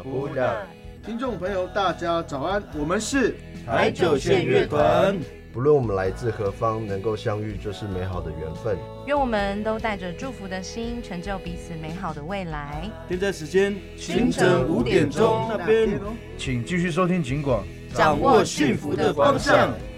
福的。 听众朋友，大家早安，我们是台九线乐团。 不论我们来自何方，能够相遇就是美好的缘分。 愿我们都带着祝福的心，成就彼此美好的未来。 现在时间清晨5点钟那边， 请继续收听警广， 掌握幸福的方向。